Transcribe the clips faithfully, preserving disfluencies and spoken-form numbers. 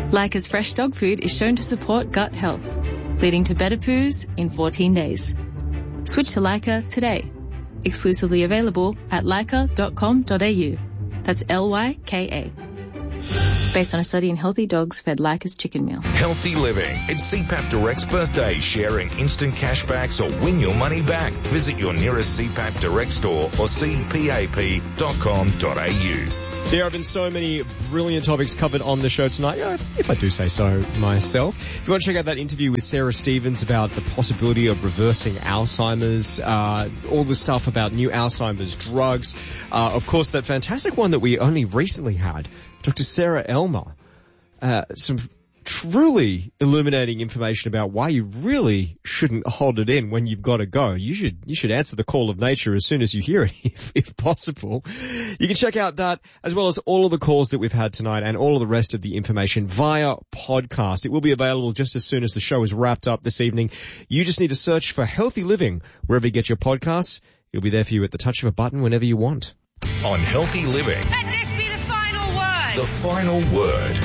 Leica's fresh dog food is shown to support gut health, leading to better poos in fourteen days. Switch to Leica today. Exclusively available at leica dot com dot a u. That's L Y K A. Based on a study in healthy dogs fed Leica's chicken meal. Healthy living. It's C PAP Direct's birthday, sharing instant cashbacks or win your money back. Visit your nearest C PAP Direct store or c pap dot com dot a u. There have been so many brilliant topics covered on the show tonight, yeah, if I do say so myself. If you want to check out that interview with Sarah Stevens about the possibility of reversing Alzheimer's, uh, all the stuff about new Alzheimer's drugs, uh, of course, that fantastic one that we only recently had, Doctor Sarah Elmer, uh, some truly illuminating information about why you really shouldn't hold it in when you've got to go. You should, you should answer the call of nature as soon as you hear it, if, if possible. You can check out that as well as all of the calls that we've had tonight and all of the rest of the information via podcast. It will be available just as soon as the show is wrapped up this evening. You just need to search for Healthy Living wherever you get your podcasts. It'll be there for you at the touch of a button whenever you want. On Healthy Living. Let this be the final word. The final word.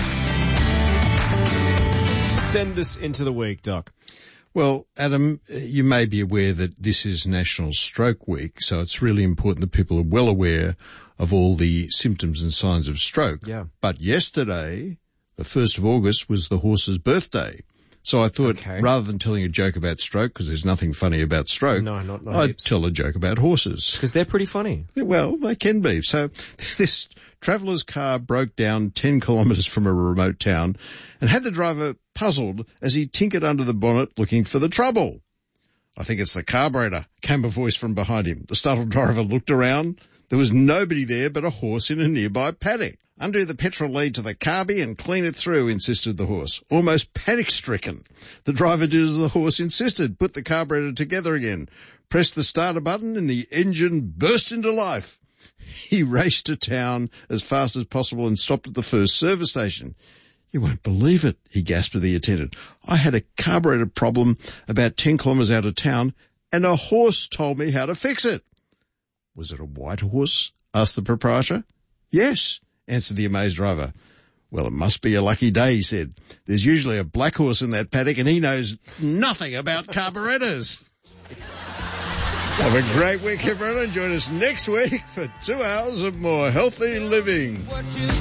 Send us into the week, Doc. Well, Adam, you may be aware that this is National Stroke Week, so it's really important that people are well aware of all the symptoms and signs of stroke. Yeah. But yesterday, the first of August, was the horse's birthday. So I thought, Okay. rather than telling a joke about stroke, because there's nothing funny about stroke, No, not, not I'd heaps. tell a joke about horses. Because they're pretty funny. Well, they can be. So this traveller's car broke down ten kilometres from a remote town and had the driver puzzled as he tinkered under the bonnet looking for the trouble. I think it's the carburetor, came a voice from behind him. The startled driver looked around. There was nobody there but a horse in a nearby paddock. Undo the petrol lead to the carby and clean it through, insisted the horse, almost panic-stricken. The driver did as the horse insisted, put the carburetor together again, pressed the starter button and the engine burst into life. He raced to town as fast as possible and stopped at the first service station. You won't believe it, he gasped to the attendant. I had a carburetor problem about ten kilometres out of town and a horse told me how to fix it. Was it a white horse? Asked the proprietor. Yes, answered the amazed driver. Well, it must be a lucky day, he said. There's usually a black horse in that paddock and he knows nothing about carburetors. Have a great week, everyone, and join us next week for two hours of more healthy living.